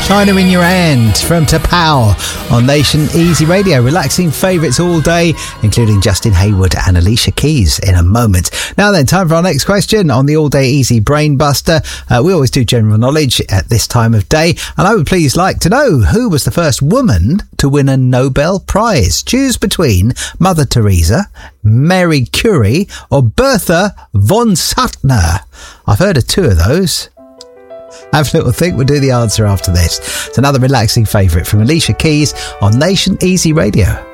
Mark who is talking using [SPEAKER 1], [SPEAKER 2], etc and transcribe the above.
[SPEAKER 1] China in Your Hand from Tapao on Nation Easy Radio. Relaxing favourites all day, including Justin Hayward and Alicia Keys in a moment. Now then, time for our next question on the All Day Easy Brain Buster. We always do general knowledge at this time of day, and I would please like to know who was the first woman to win a Nobel Prize. Choose between Mother Teresa, Mary Curie or Bertha von Suttner. I've heard of two of those. Have a little think. We'll do the answer after this. It's another relaxing favourite from Alicia Keys on Nation Easy Radio.